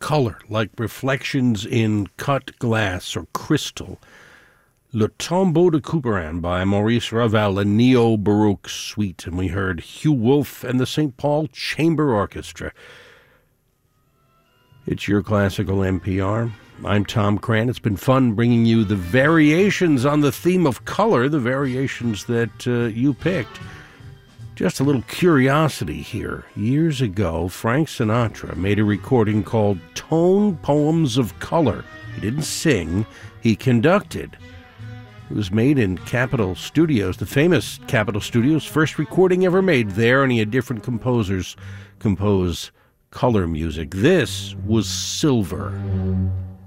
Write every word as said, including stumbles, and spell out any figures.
color, like reflections in cut glass or crystal. Le Tombeau de Couperin by Maurice Ravel, a neo-Baroque suite. And we heard Hugh Wolf and the Saint Paul Chamber Orchestra. It's Your Classical N P R. I'm Tom Cran. It's been fun bringing you the variations on the theme of color, the variations that uh, you picked. Just a little curiosity here. Years ago, Frank Sinatra made a recording called Tone Poems of Color. He didn't sing, he conducted. It was made in Capitol Studios, the famous Capitol Studios, first recording ever made there, and he had different composers compose color music. This was Silver.